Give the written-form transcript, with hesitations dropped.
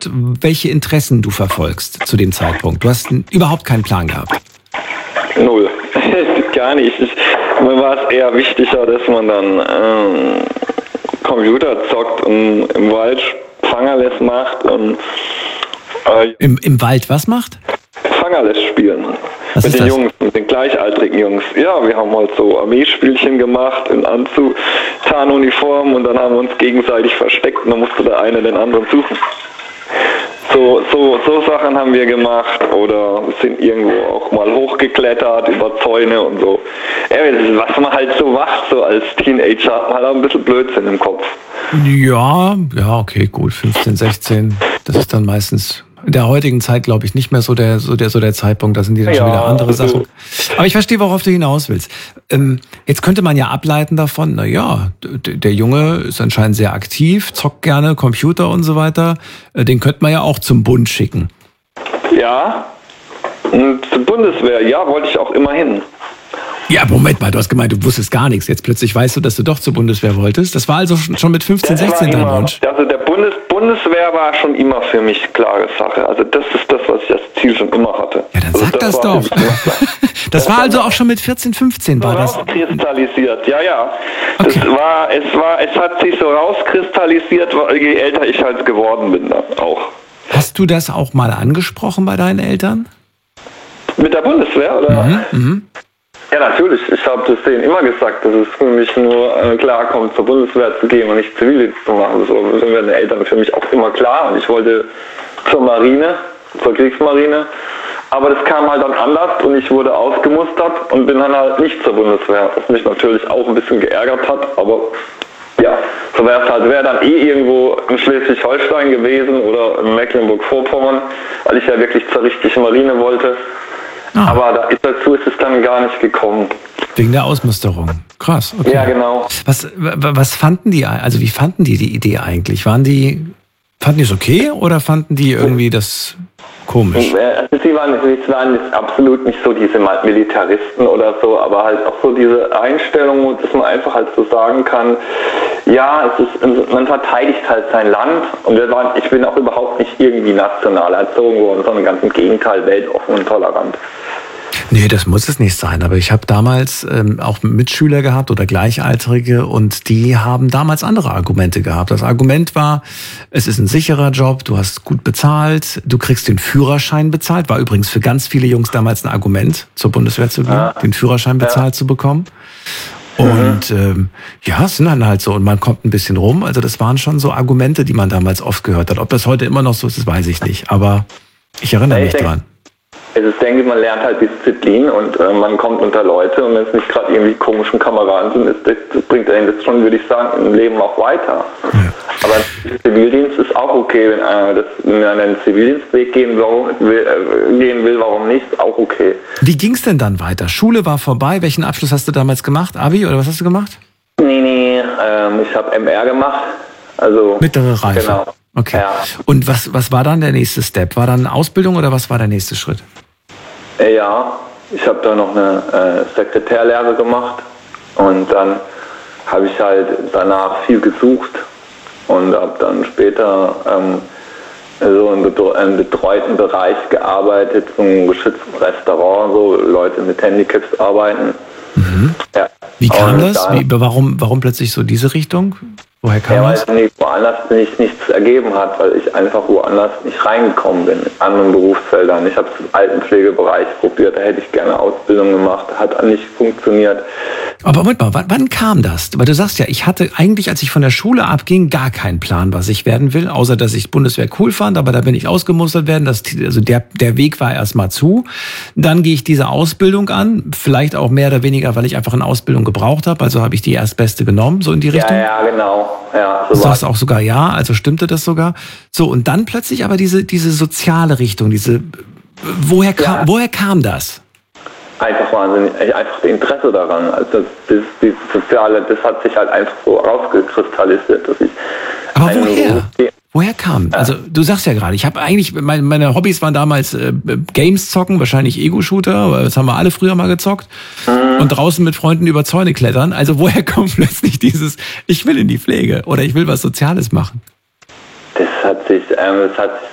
gewusst, welche Interessen du verfolgst zu dem Zeitpunkt? Du hast überhaupt keinen Plan gehabt. Null. Gar nicht. Mir war es eher wichtiger, dass man dann Computer zockt und im Wald Fangerles macht und Im Wald was macht? Fangerles spielen. Was mit ist den das? Jungs, mit den gleichaltrigen Jungs. Ja, wir haben halt so Armeespielchen gemacht in Anzug, Tarnuniform und dann haben wir uns gegenseitig versteckt und dann musste der eine den anderen suchen. So Sachen haben wir gemacht oder sind irgendwo auch mal hochgeklettert über Zäune und so. Ja, was man halt so macht, so als Teenager hat man halt auch ein bisschen Blödsinn im Kopf. Ja, okay, gut, 15, 16, das ist dann meistens in der heutigen Zeit, glaube ich, nicht mehr so der Zeitpunkt, da sind die dann schon wieder andere Sachen. Aber ich verstehe, worauf du hinaus willst. Jetzt könnte man ja ableiten davon, der Junge ist anscheinend sehr aktiv, zockt gerne Computer und so weiter, den könnte man ja auch zum Bund schicken. Ja, und zur Bundeswehr, ja, wollte ich auch immer hin. Ja, Moment mal, du hast gemeint, du wusstest gar nichts. Jetzt plötzlich weißt du, dass du doch zur Bundeswehr wolltest. Das war also schon mit 15, 16 dein Wunsch? Also der Bundeswehr war schon immer für mich klare Sache. Also das ist das, was ich als Ziel schon immer hatte. Ja, dann sag das doch. Das war also auch schon mit 14, 15 war das? Rauskristallisiert, ja. Okay. Es hat sich so rauskristallisiert, je älter ich halt geworden bin dann auch. Hast du das auch mal angesprochen bei deinen Eltern? Mit der Bundeswehr, oder? Ja, natürlich. Ich habe das denen immer gesagt, dass es für mich nur klarkommt, zur Bundeswehr zu gehen und nicht Zivildienst zu machen. So sind meine Eltern für mich auch immer klar. Und ich wollte zur Marine, zur Kriegsmarine. Aber das kam halt dann anders und ich wurde ausgemustert und bin dann halt nicht zur Bundeswehr. Was mich natürlich auch ein bisschen geärgert hat. Aber ja, so wäre es halt. Wäre dann irgendwo in Schleswig-Holstein gewesen oder in Mecklenburg-Vorpommern, weil ich ja wirklich zur richtigen Marine wollte. Aber dazu ist es dann gar nicht gekommen. Wegen der Ausmusterung. Krass, okay. Ja, genau. Was fanden die, also wie fanden die Idee eigentlich? Fanden die es okay oder fanden die irgendwie das komisch? Sie waren jetzt absolut nicht so diese Militaristen oder so, aber halt auch so diese Einstellung, dass man einfach halt so sagen kann, ja, man verteidigt halt sein Land und ich bin auch überhaupt nicht irgendwie national erzogen worden, sondern ganz im Gegenteil, weltoffen und tolerant. Nee, das muss es nicht sein. Aber ich habe damals auch Mitschüler gehabt oder Gleichaltrige und die haben damals andere Argumente gehabt. Das Argument war, es ist ein sicherer Job, du hast gut bezahlt, du kriegst den Führerschein bezahlt. War übrigens für ganz viele Jungs damals ein Argument, zur Bundeswehr zu gehen, den Führerschein bezahlt zu bekommen. Und es sind dann halt so, und man kommt ein bisschen rum. Also das waren schon so Argumente, die man damals oft gehört hat. Ob das heute immer noch so ist, das weiß ich nicht. Aber ich erinnere mich dran. Ich denke, man lernt halt Disziplin und man kommt unter Leute und wenn es nicht gerade irgendwie komischen Kameraden sind, das bringt einen das schon, würde ich sagen, im Leben auch weiter. Ja. Aber Zivildienst ist auch okay, wenn einer einen Zivildienstweg gehen will, warum nicht, auch okay. Wie ging es denn dann weiter? Schule war vorbei, welchen Abschluss hast du damals gemacht? Abi oder was hast du gemacht? Nee, ich habe MR gemacht. Also mittlere Reife. Genau. Okay. Ja. Und was war dann der nächste Step? War dann Ausbildung oder was war der nächste Schritt? Ja, ich habe da noch eine Sekretärlehre gemacht und dann habe ich halt danach viel gesucht und habe dann später so im betreuten Bereich gearbeitet, so einem geschützten Restaurant, so Leute mit Handicaps arbeiten. Ja. Wie kam das? Warum plötzlich so diese Richtung? Woher kam das? Weil woanders nichts ergeben hat, weil ich einfach woanders nicht reingekommen bin, in anderen Berufsfeldern. Ich habe es im Altenpflegebereich probiert, da hätte ich gerne Ausbildung gemacht, hat nicht funktioniert. Aber Moment mal, wann kam das? Weil du sagst ja, ich hatte eigentlich, als ich von der Schule abging, gar keinen Plan, was ich werden will, außer dass ich Bundeswehr cool fand, aber da bin ich ausgemustert werden. Also der Weg war erstmal zu. Dann gehe ich diese Ausbildung an, vielleicht auch mehr oder weniger, weil ich einfach eine Ausbildung gebraucht habe, also habe ich die erstbeste genommen, so in die Richtung. Ja, genau. Ja, so du sagst auch sogar ja, also stimmte das sogar. So, und dann plötzlich aber diese soziale Richtung, woher kam das? Einfach wahnsinnig, einfach das Interesse daran. Also das Soziale, das hat sich halt einfach so rausgekristallisiert, dass ich. Aber woher kam? Also du sagst ja gerade, ich habe eigentlich, meine Hobbys waren damals Games zocken, wahrscheinlich Ego-Shooter, das haben wir alle früher mal gezockt. Und draußen mit Freunden über Zäune klettern. Also woher kommt plötzlich dieses, ich will in die Pflege oder ich will was Soziales machen? Das hat sich